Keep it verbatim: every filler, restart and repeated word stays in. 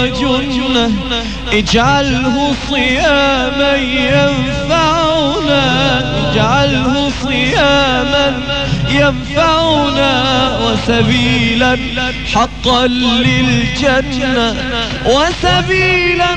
وجنة اجعله صياما ينفعنا، اجعله صياما ينفعنا وسبيلا حقا للجنة وسبيلا